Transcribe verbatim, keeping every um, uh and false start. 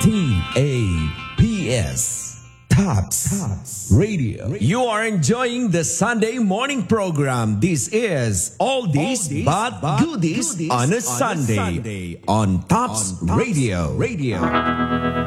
T A P S. Tops Radio. You are enjoying the Sunday morning program. This is All This But Goodies on a Sunday on Tops Radio. Radio.